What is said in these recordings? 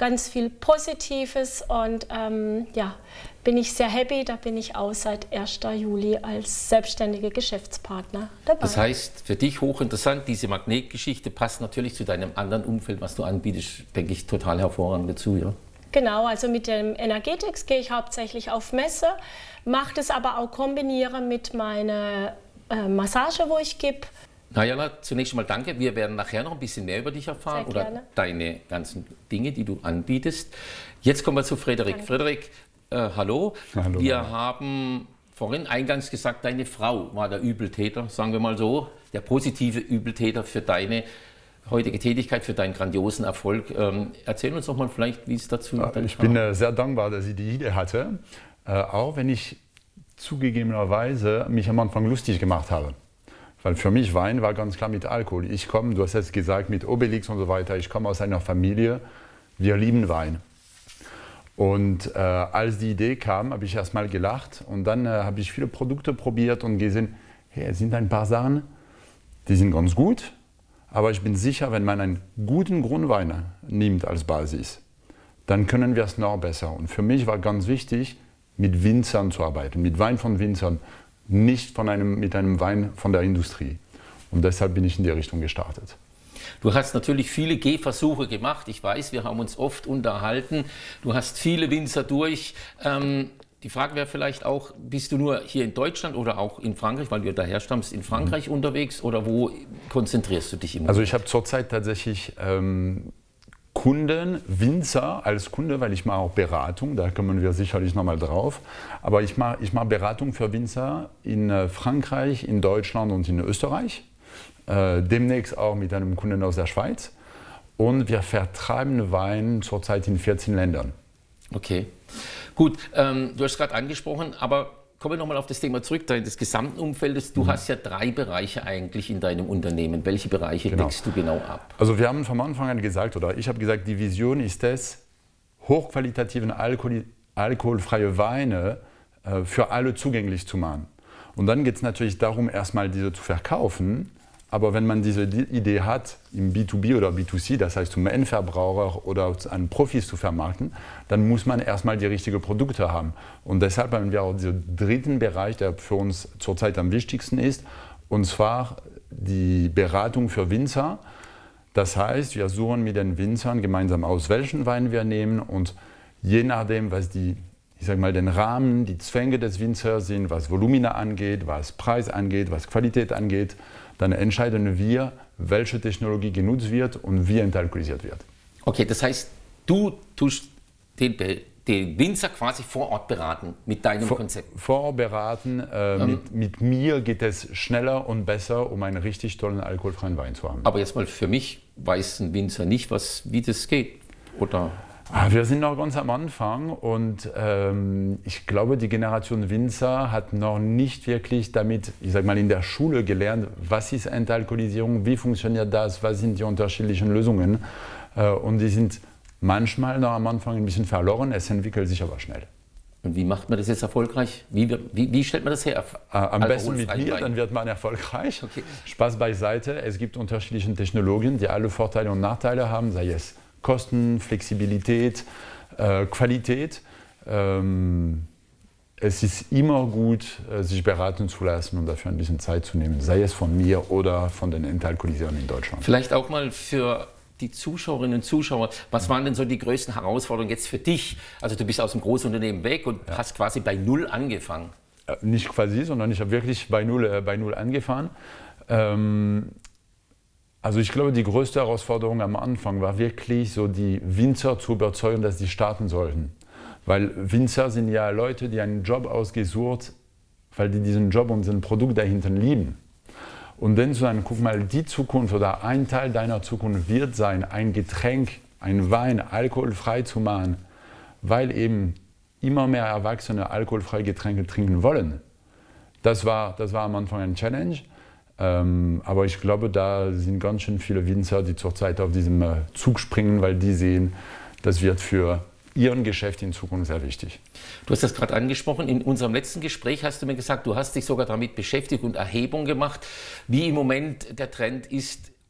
ganz viel Positives und ja, bin ich sehr happy. Da bin ich auch seit 1. Juli als selbstständiger Geschäftspartner dabei. Das heißt, für dich hochinteressant, diese Magnetgeschichte passt natürlich zu deinem anderen Umfeld, was du anbietest, denke ich, total hervorragend dazu, ja? Genau, also mit dem Energetics gehe ich hauptsächlich auf Messe, mache das aber auch kombinieren mit meiner Massage, wo ich gebe. Najala, zunächst mal danke. Wir werden nachher noch ein bisschen mehr über dich erfahren oder deine ganzen Dinge, die du anbietest. Jetzt kommen wir zu Frederik. Danke. Frederik, hallo. Hallo. Wir haben vorhin eingangs gesagt, deine Frau war der Übeltäter, sagen wir mal so, der positive Übeltäter für deine heutige Tätigkeit, für deinen grandiosen Erfolg. Erzähl uns doch mal vielleicht, wie es dazu kam. Ich bin sehr dankbar, dass sie die Idee hatte, auch wenn ich zugegebenerweise mich am Anfang lustig gemacht habe. Weil für mich Wein war ganz klar mit Alkohol. Ich komme, du hast jetzt gesagt, mit Obelix und so weiter, ich komme aus einer Familie, wir lieben Wein. Und als die Idee kam, habe ich erst mal gelacht und dann habe ich viele Produkte probiert und gesehen, hey, es sind ein paar Sachen, die sind ganz gut, aber ich bin sicher, wenn man einen guten Grundwein nimmt als Basis, dann können wir es noch besser. Und für mich war ganz wichtig, mit Winzern zu arbeiten, mit Wein von Winzern, nicht mit einem Wein von der Industrie. Und deshalb bin ich in die Richtung gestartet. Du hast natürlich viele Gehversuche gemacht. Ich weiß, wir haben uns oft unterhalten. Du hast viele Winzer durch. Die Frage wäre vielleicht auch, bist du nur hier in Deutschland oder auch in Frankreich, weil du daher stammst, in Frankreich unterwegs oder wo konzentrierst du dich im Moment? Also ich habe zurzeit tatsächlich Kunden, Winzer als Kunde, weil ich mache auch Beratung, da kommen wir sicherlich nochmal drauf. Aber ich mache Beratung für Winzer in Frankreich, in Deutschland und in Österreich. Demnächst auch mit einem Kunden aus der Schweiz. Und wir vertreiben Wein zurzeit in 14 Ländern. Okay, gut. Du hast gerade angesprochen, aber kommen wir nochmal auf das Thema zurück, des gesamten Umfeldes. Du hast ja 3 Bereiche eigentlich in deinem Unternehmen. Welche Bereiche deckst du genau ab? Also wir haben vom Anfang an gesagt, oder ich habe gesagt, die Vision ist es, hochqualitativen alkoholfreie Weine für alle zugänglich zu machen. Und dann geht es natürlich darum, erstmal diese zu verkaufen. Aber wenn man diese Idee hat, im B2B oder B2C, das heißt zum Endverbraucher oder an Profis zu vermarkten, dann muss man erstmal die richtigen Produkte haben. Und deshalb haben wir auch diesen dritten Bereich, der für uns zurzeit am wichtigsten ist, und zwar die Beratung für Winzer. Das heißt, wir suchen mit den Winzern gemeinsam aus, welchen Wein wir nehmen, und je nachdem, was den Rahmen, die Zwänge des Winzers sind, was Volumina angeht, was Preis angeht, was Qualität angeht, dann entscheiden wir, welche Technologie genutzt wird und wie entalkoholisiert wird. Okay, das heißt, du tust den Winzer quasi vor Ort beraten mit deinem Konzept? Vor Ort beraten, mit mir geht es schneller und besser, um einen richtig tollen alkoholfreien Wein zu haben. Aber jetzt mal für mich weiß ein Winzer nicht, wie das geht, oder? Wir sind noch ganz am Anfang und ich glaube, die Generation Winzer hat noch nicht wirklich damit, in der Schule gelernt, was ist Entalkoholisierung, wie funktioniert das, was sind die unterschiedlichen Lösungen. Und die sind manchmal noch am Anfang ein bisschen verloren, es entwickelt sich aber schnell. Und wie macht man das jetzt erfolgreich? Wie stellt man das her? Am besten mit mir, dann wird man erfolgreich. Okay. Spaß beiseite, es gibt unterschiedliche Technologien, die alle Vorteile und Nachteile haben, sei es Kosten, Flexibilität, Qualität. Es ist immer gut, sich beraten zu lassen und dafür ein bisschen Zeit zu nehmen, sei es von mir oder von den Entalkoholisierern in Deutschland. Vielleicht auch mal für die Zuschauerinnen und Zuschauer, was waren denn so die größten Herausforderungen jetzt für dich? Also du bist aus dem Großunternehmen weg und hast quasi bei Null angefangen. Nicht quasi, sondern ich habe wirklich bei Null angefangen. Also ich glaube, die größte Herausforderung am Anfang war wirklich so, die Winzer zu überzeugen, dass sie starten sollten. Weil Winzer sind ja Leute, die einen Job ausgesucht, weil die diesen Job und sein Produkt dahinter lieben. Und dann zu sagen, guck mal, die Zukunft oder ein Teil deiner Zukunft wird sein, ein Getränk, ein Wein alkoholfrei zu machen, weil eben immer mehr Erwachsene alkoholfreie Getränke trinken wollen. Das war am Anfang ein Challenge. Aber ich glaube, da sind ganz schön viele Winzer, die zurzeit auf diesem Zug springen, weil die sehen, das wird für ihren Geschäft in Zukunft sehr wichtig. Du hast das gerade angesprochen. In unserem letzten Gespräch hast du mir gesagt, du hast dich sogar damit beschäftigt und Erhebung gemacht, wie im Moment der Trend ist,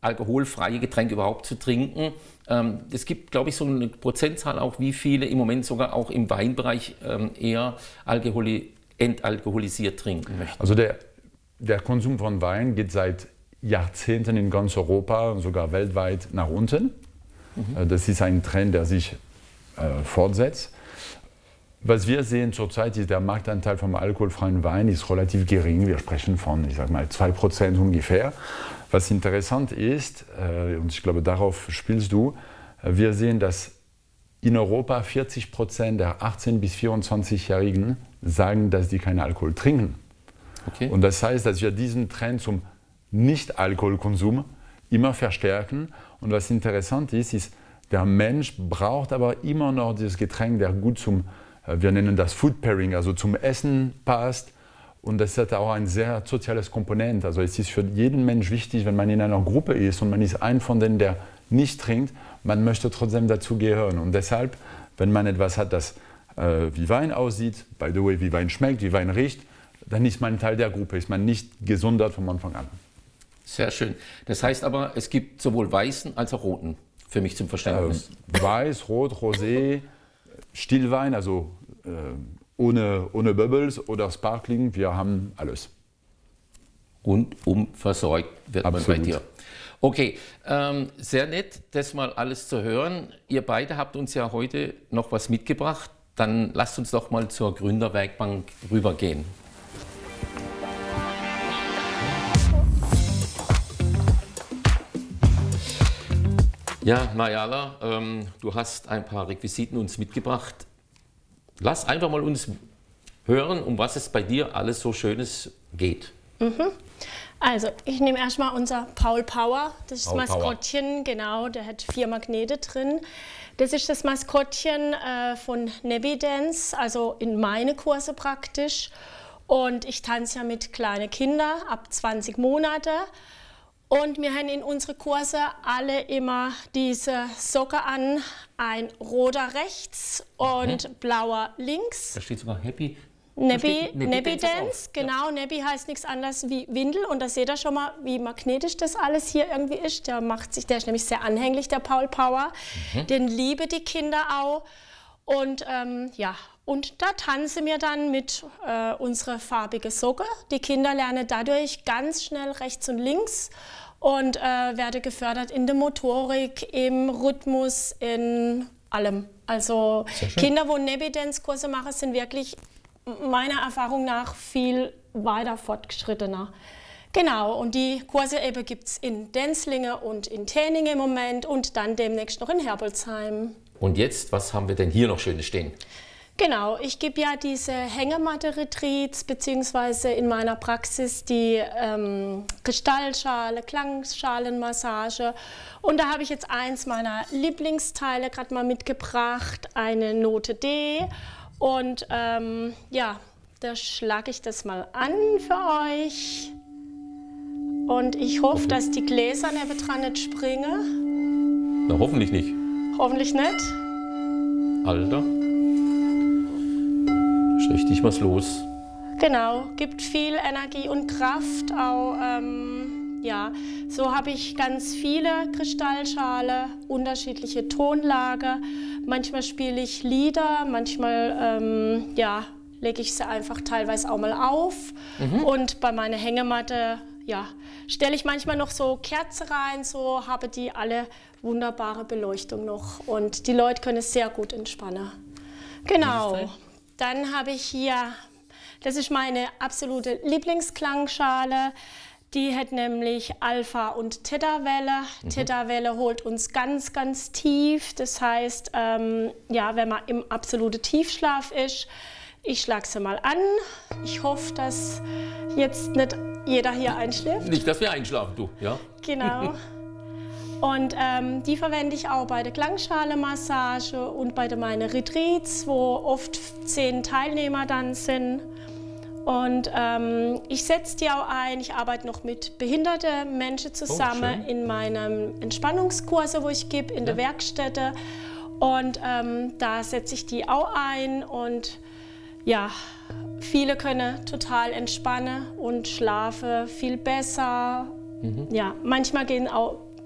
alkoholfreie Getränke überhaupt zu trinken. Es gibt, glaube ich, so eine Prozentzahl auch, wie viele im Moment sogar auch im Weinbereich eher entalkoholisiert trinken möchten. Also der Konsum von Wein geht seit Jahrzehnten in ganz Europa und sogar weltweit nach unten. Das ist ein Trend, der sich fortsetzt. Was wir sehen zurzeit ist, der Marktanteil vom alkoholfreien Wein ist relativ gering. Wir sprechen von, ich sag mal, 2% ungefähr. Was interessant ist, und ich glaube, darauf spielst du, wir sehen, dass in Europa 40% der 18- bis 24-Jährigen sagen, dass die keinen Alkohol trinken. Okay. Und das heißt, dass wir diesen Trend zum Nicht-Alkoholkonsum immer verstärken. Und was interessant ist, ist, der Mensch braucht aber immer noch dieses Getränk, der gut zum, wir nennen das Food Pairing, also zum Essen passt. Und das hat auch ein sehr soziales Komponent. Also es ist für jeden Mensch wichtig, wenn man in einer Gruppe ist und man ist ein von denen, der nicht trinkt, man möchte trotzdem dazu gehören. Und deshalb, wenn man etwas hat, das wie Wein aussieht, by the way, wie Wein schmeckt, wie Wein riecht, dann ist man Teil der Gruppe, ist man nicht gesondert von Anfang an. Sehr schön. Das heißt aber, es gibt sowohl weißen als auch roten, für mich zum Verständnis. Weiß, Rot, Rosé, Stillwein, also ohne Bubbles oder Sparkling, wir haben alles. Rundum versorgt wird man bei dir. Okay, sehr nett, das mal alles zu hören. Ihr beide habt uns ja heute noch was mitgebracht. Dann lasst uns doch mal zur Gründerwerkbank rübergehen. Ja, Marjala, du hast ein paar Requisiten uns mitgebracht. Lass einfach mal uns hören, um was es bei dir alles so Schönes geht. Also, ich nehme erstmal unser Paul Power, das ist das Maskottchen, genau, der hat 4 Magnete drin. Das ist das Maskottchen von Nebby Dance, also in meine Kurse praktisch. Und ich tanze ja mit kleinen Kindern ab 20 Monate. Und wir haben in unsere Kurse alle immer diese Socke an, ein roter rechts und blauer links. Da steht sogar Happy. Nebby Dance, genau. Ja. Nebby heißt nichts anderes wie Windel. Und da seht ihr schon mal, wie magnetisch das alles hier irgendwie ist. Der ist nämlich sehr anhänglich, der Paul Power. Den lieben die Kinder auch. Und ja, und da tanzen wir dann mit unserer farbigen Socke. Die Kinder lernen dadurch ganz schnell rechts und links und werden gefördert in der Motorik, im Rhythmus, in allem. Also Kinder, wo Nebby-Dance-Kurse machen, sind wirklich meiner Erfahrung nach viel weiter fortgeschrittener. Genau, und die Kurse eben gibt es in Denzlinge und in Täning im Moment und dann demnächst noch in Herbolzheim. Und jetzt, was haben wir denn hier noch Schönes stehen? Genau, ich gebe ja diese Hängematte-Retreats beziehungsweise in meiner Praxis die Kristallschale, Klangschalenmassage. Und da habe ich jetzt eins meiner Lieblingsteile gerade mal mitgebracht, eine Note D. Und ja, da schlage ich das mal an für euch. Und ich hoffe, dass die Gläser nebendran nicht springen. Na, hoffentlich nicht. Hoffentlich nicht. Alter. Ist richtig was los. Genau, gibt viel Energie und Kraft. Auch, ja, so habe ich ganz viele Kristallschale, unterschiedliche Tonlage. Manchmal spiele ich Lieder, manchmal ja, lege ich sie einfach teilweise auch mal auf. Und bei meiner Hängematte ja, stelle ich manchmal noch so Kerzen rein, so habe die alle wunderbare Beleuchtung noch. Und die Leute können es sehr gut entspannen. Genau. Dann habe ich hier, das ist meine absolute Lieblingsklangschale. Die hat nämlich Alpha- und Theta-Welle. Theta-Welle holt uns ganz, ganz tief. Das heißt, ja, wenn man im absoluten Tiefschlaf ist, ich schlage sie mal an. Ich hoffe, dass jetzt nicht jeder hier einschläft. Nicht, dass wir einschlafen, du, ja? Genau. Und die verwende ich auch bei der Klangschale-Massage und bei meinen Retreats, wo oft 10 Teilnehmer dann sind. Und ich setze die auch ein. Ich arbeite noch mit behinderten Menschen zusammen in meinen Entspannungskurse, wo ich gebe, in der Werkstätte. Und da setze ich die auch ein. Und ja, viele können total entspannen und schlafen viel besser. Ja, manchmal gehen auch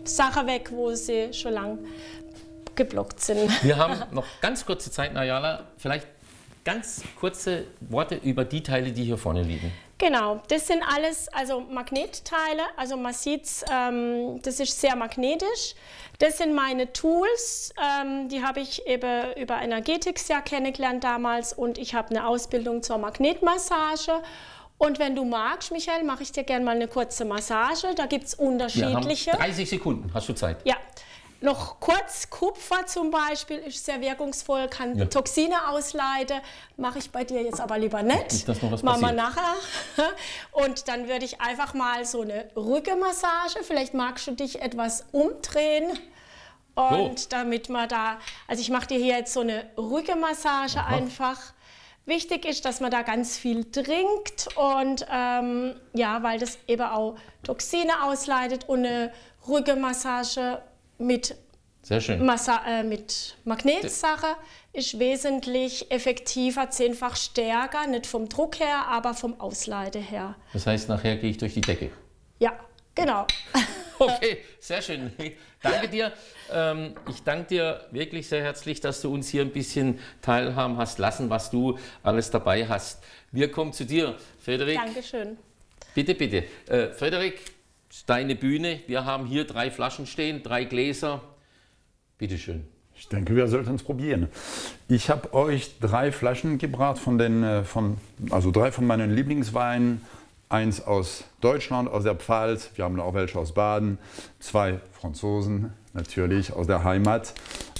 Sachen weg, wo sie schon lang geblockt sind. Wir haben noch ganz kurze Zeit, Najala, vielleicht ganz kurze Worte über die Teile, die hier vorne liegen. Genau, das sind alles also Magnetteile, also man sieht es, das ist sehr magnetisch. Das sind meine Tools, die habe ich eben über Energetics ja kennengelernt damals und ich habe eine Ausbildung zur Magnetmassage. Und wenn du magst, Michael, mache ich dir gerne mal eine kurze Massage, da gibt es unterschiedliche. Wir haben 30 Sekunden, hast du Zeit? Ja. Noch kurz, Kupfer zum Beispiel ist sehr wirkungsvoll, kann Toxine ausleiten. Mache ich bei dir jetzt aber lieber nicht. Nicht, dass noch was machen wir passiert. nachher. Und dann würde ich einfach mal so eine Rückenmassage, vielleicht magst du dich etwas umdrehen. Und damit man da, also ich mache dir hier jetzt so eine Rückenmassage einfach. Wichtig ist, dass man da ganz viel trinkt und ja, weil das eben auch Toxine ausleitet und eine Rückenmassage mit, sehr schön. Mit Magnetsache ist wesentlich effektiver, 10-fach stärker, nicht vom Druck her, aber vom Ausleite her. Das heißt, nachher gehe ich durch die Decke. Ja, genau. Okay, sehr schön. Danke dir. Ich danke dir wirklich sehr herzlich, dass du uns hier ein bisschen teilhaben hast lassen, was du alles dabei hast. Wir kommen zu dir, Frederik. Dankeschön. Bitte, bitte. Frederik, deine Bühne. Wir haben hier 3 Flaschen stehen, 3 Gläser. Bitte schön. Ich denke, wir sollten es probieren. Ich habe euch 3 Flaschen gebracht also 3 von meinen Lieblingsweinen. 1 aus Deutschland, aus der Pfalz. Wir haben auch welche aus Baden. 2 Franzosen, natürlich aus der Heimat.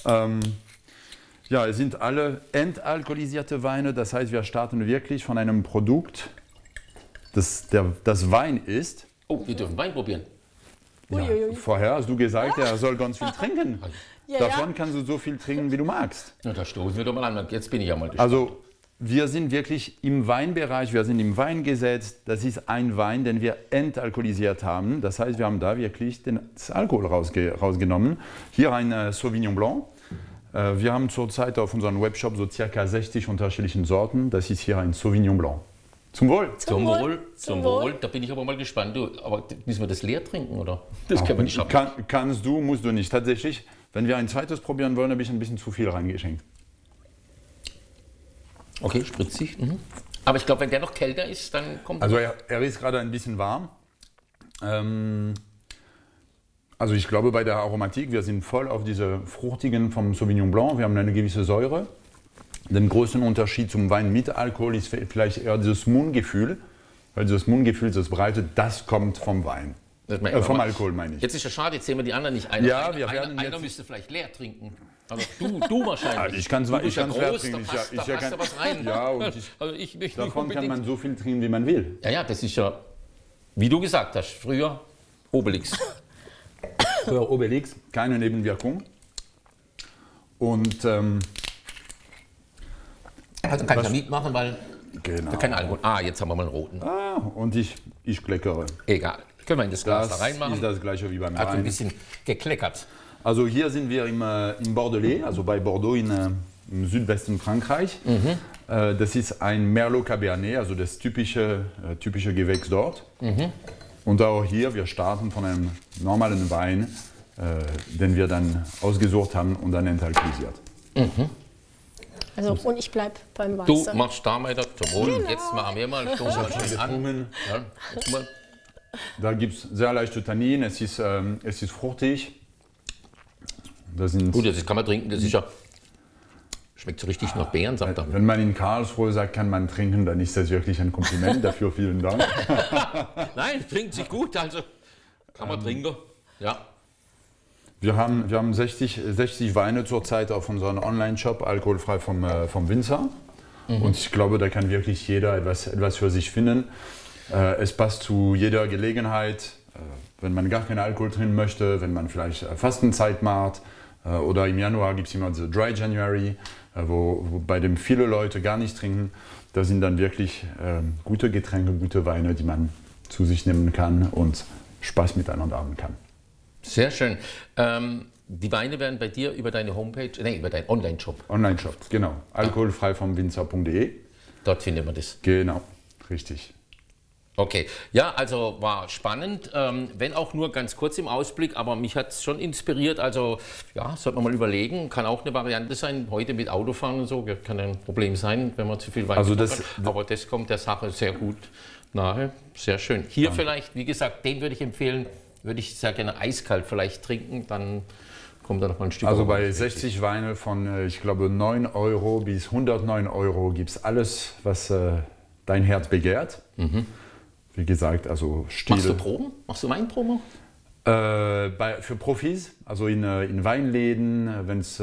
Ja, es sind alle entalkoholisierte Weine. Das heißt, wir starten wirklich von einem Produkt, das Wein ist. Oh, wir dürfen Wein probieren. Ja, vorher hast du gesagt, er soll ganz viel trinken. Ja, Davon kannst du so viel trinken, wie du magst. Na, da stoßen wir doch mal an. Jetzt bin ich ja mal gespannt. Also, wir sind wirklich im Weinbereich, wir sind im Wein gesetzt. Das ist ein Wein, den wir entalkoholisiert haben. Das heißt, wir haben da wirklich das Alkohol rausgenommen. Hier ein Sauvignon Blanc. Wir haben zurzeit auf unserem Webshop so circa 60 unterschiedlichen Sorten. Das ist hier ein Sauvignon Blanc. Zum Wohl. Zum Wohl, zum Wohl. Da bin ich aber mal gespannt. Du, aber müssen wir das leer trinken, oder? Das können wir nicht schaffen. Kannst du, musst du nicht. Tatsächlich, wenn wir ein zweites probieren wollen, habe ich ein bisschen zu viel reingeschenkt. Okay, spritzig. Mhm. Aber ich glaube, wenn der noch kälter ist, dann kommt... Also er ist gerade ein bisschen warm. Also ich glaube, bei der Aromatik, wir sind voll auf diese fruchtigen vom Sauvignon Blanc. Wir haben eine gewisse Säure. Der größte Unterschied zum Wein mit Alkohol ist vielleicht eher dieses Mundgefühl. Weil dieses Mundgefühl, das Breite, das kommt vom Wein. Vom Alkohol meine ich. Jetzt ist ja schade, jetzt sehen wir die anderen nicht. Einer müsste vielleicht leer trinken. Aber du wahrscheinlich. Also ich kann es leer trinken. Da passt da was rein. Ja, und davon kann man so viel trinken, wie man will. Ja, das ist ja, wie du gesagt hast, früher Obelix. Früher Obelix, keine Nebenwirkung. Und also kann ich mitmachen, weil genau. kein Alkohol. Ah, jetzt haben wir mal einen roten. Und ich kleckere. Egal. Können wir in das Glas da reinmachen? Das ist das gleiche wie beim Hat Wein. ein bisschen gekleckert. Also hier sind wir im Bordelais, also bei Bordeaux im Südwesten Frankreich. Das ist ein Merlot Cabernet, also das typische Gewächs dort. Und auch hier, wir starten von einem normalen Wein, den wir dann ausgesucht haben und dann entalkoholisiert. Also, und ich bleibe beim Weißen. Du machst da mal das zum Wohl. Genau. Jetzt machen wir mal an. Ja, da gibt es sehr leichte Tannin, es ist fruchtig. Gut, das kann man trinken, das ist ja, schmeckt so richtig nach Beeren, sagt er. Wenn man in Karlsruhe sagt, kann man trinken, dann ist das wirklich ein Kompliment. Dafür vielen Dank. Nein, trinkt sich gut, also kann man trinken. Ja. Wir haben 60 Weine zurzeit auf unserem Online-Shop, alkoholfrei vom Winzer. Und ich glaube, da kann wirklich jeder etwas für sich finden. Es passt zu jeder Gelegenheit, wenn man gar keinen Alkohol trinken möchte, wenn man vielleicht Fastenzeit macht. Oder im Januar gibt es immer diese Dry January, bei dem viele Leute gar nicht trinken. Da sind dann wirklich gute Getränke, gute Weine, die man zu sich nehmen kann und Spaß miteinander haben kann. Sehr schön. Die Weine werden bei dir über deine Homepage, über deinen Online-Shop. Online-Shop, genau. Alkoholfrei vom Winzer.de. Dort findet man das. Genau, richtig. Okay, ja, also war spannend, wenn auch nur ganz kurz im Ausblick, aber mich hat es schon inspiriert. Also ja, sollte man mal überlegen, kann auch eine Variante sein. Heute mit Autofahren und so, kann ein Problem sein, wenn man zu viel Wein trinkt. Aber das kommt der Sache sehr gut nahe, sehr schön. Hier vielleicht, wie gesagt, den würde ich empfehlen, würde ich sehr gerne eiskalt vielleicht trinken, dann kommt da noch mal ein Stück. Also bei 60 Weine von, ich glaube, 9 Euro bis 109 Euro gibt es alles, was dein Herz begehrt. Wie gesagt, also Stile. Machst du Proben? Machst du Weinproben? Für Profis, also in Weinläden, wenn es